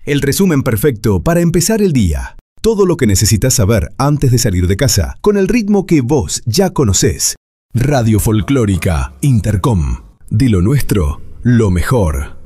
El resumen perfecto para empezar el día. Todo lo que necesitas saber antes de salir de casa, con el ritmo que vos ya conocés. Radio Folclórica Intercom. De lo nuestro, lo mejor.